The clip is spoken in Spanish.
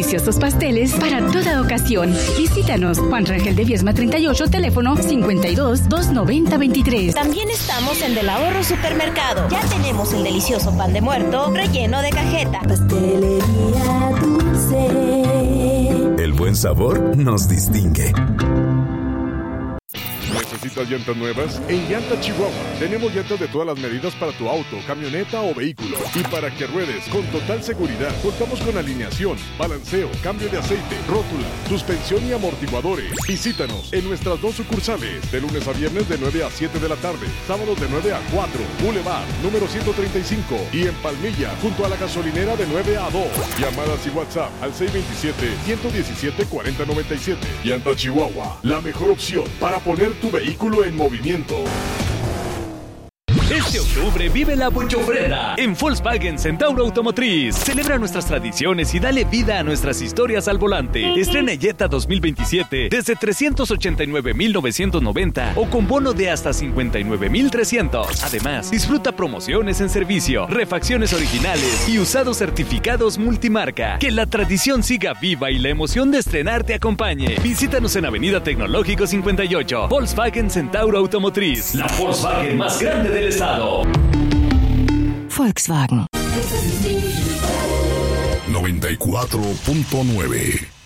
deliciosos pasteles para toda ocasión. Visítanos, Juan Rangel de Viesma 38, teléfono 52-290-23. También estamos en Del Ahorro Supermercado. Ya tenemos el delicioso pan de muerto relleno de cajeta. Pastelería Dulce. El buen sabor nos distingue. ¿Necesitas llantas nuevas? En Llanta Chihuahua tenemos llantas de todas las medidas para tu auto, camioneta o vehículo. Y para que ruedes con total seguridad, contamos con alineación, balanceo, cambio de aceite, rótula, suspensión y amortiguadores. Visítanos en nuestras 2 sucursales, de lunes a viernes de 9 a 7 de la tarde, sábados de 9 a 4, Boulevard, número 135, y en Palmilla, junto a la gasolinera de 9 a 2. Llamadas y WhatsApp al 627-117-4097. Llanta Chihuahua, la mejor opción para poner tu vehículo en movimiento. Este octubre vive la Buchofrena en Volkswagen Centauro Automotriz. Celebra nuestras tradiciones y dale vida a nuestras historias al volante. Estrena Jetta 2027 desde 389,990 o con bono de hasta 59,300. Además, disfruta promociones en servicio, refacciones originales y usados certificados multimarca. Que la tradición siga viva y la emoción de estrenar te acompañe. Visítanos en Avenida Tecnológico 58. Volkswagen Centauro Automotriz, la Volkswagen más grande del estado. Volkswagen 94.9